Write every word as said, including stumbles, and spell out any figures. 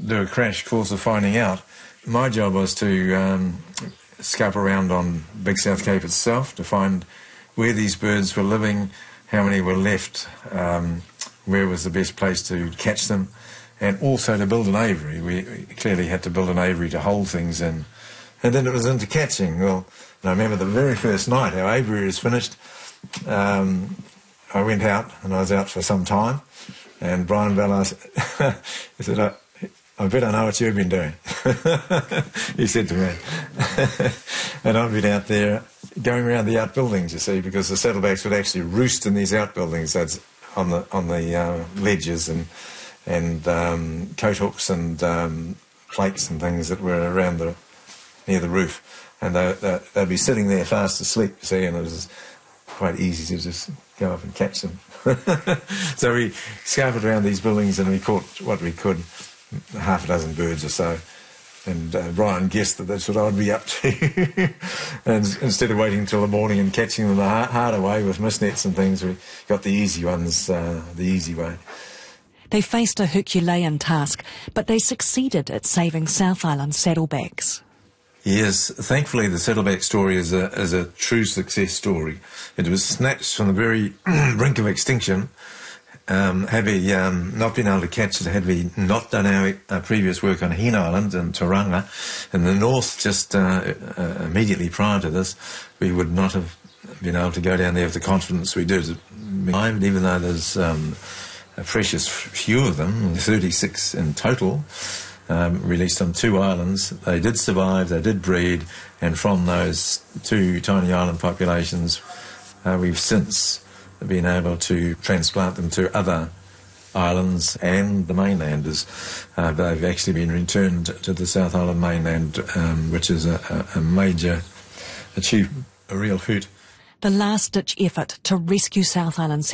do a crash course of finding out. My job was to um, scout around on Big South Cape itself to find where these birds were living, how many were left, um, where was the best place to catch them, and also to build an aviary. We, we clearly had to build an aviary to hold things in. And then it was into catching. Well, I remember the very first night our aviary was finished. Um, I went out, and I was out for some time, and Brian Bell asked, he said, I, I bet I know what you've been doing, he said to me. And I've been out there going around the outbuildings, you see, because the saddlebacks would actually roost in these outbuildings. That's on the on the uh, ledges and and um, coat hooks and um, plates and things that were around the near the roof, and they, they, they'd be sitting there fast asleep, you see, and it was quite easy to just go up and catch them. So we scouted around these buildings and we caught what we could, half a dozen birds or so. And uh, Brian guessed that that's what I'd be up to. And instead of waiting until the morning and catching them the hard, harder way with mist nets and things, we got the easy ones uh, the easy way. They faced a Herculean task, but they succeeded at saving South Island saddlebacks. Yes, thankfully the saddleback story is a, is a true success story. It was snatched from the very brink of extinction. Um, had we um, not been able to catch it, had we not done our, our previous work on Hen Island and Tauranga in the north just uh, uh, immediately prior to this, we would not have been able to go down there with the confidence we did. Even though there's um, a precious few of them, thirty-six in total, um, released on two islands, they did survive, they did breed, and from those two tiny island populations, uh, we've since been able to transplant them to other islands and the mainland. Uh, they've actually been returned to the South Island mainland, um, which is a, a major achievement, a real hoot. The last-ditch effort to rescue South Island